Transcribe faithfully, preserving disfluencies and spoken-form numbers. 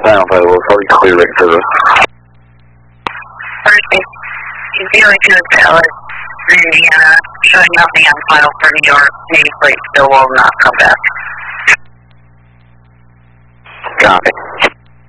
Final five will tell you clear right service. Thursday, zero two Dallas, Indiana, showing nothing on file for New York. Navy plate still will not come back. Copy.